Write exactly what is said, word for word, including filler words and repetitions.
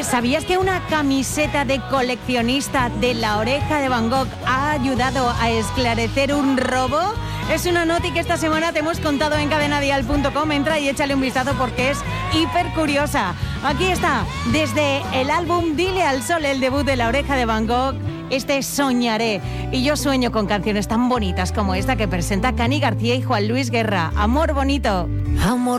¿Sabías que una camiseta de coleccionista de La Oreja de Van Gogh ha ayudado a esclarecer un robo? Es una noti que esta semana te hemos contado en cadena dial punto com. Entra y échale un vistazo porque es hiper curiosa. Aquí está, desde el álbum Dile al Sol, el debut de La Oreja de Van Gogh, este Soñaré. Y yo sueño con canciones tan bonitas como esta que presenta Cani García y Juan Luis Guerra. Amor bonito. Amor